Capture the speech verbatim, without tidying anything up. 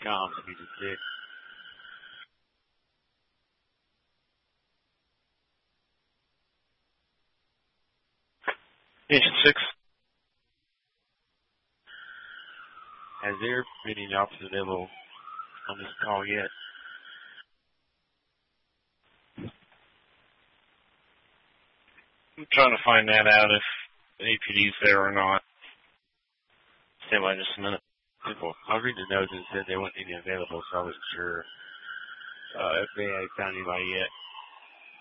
com if you just did. Agent six. Has there been any officers available on this call yet? I'm trying to find that out if the A P D's there or not. Stand by just a minute. Simple. I was reading the notes and it said there weren't any available, so I wasn't sure uh, if they had found anybody yet.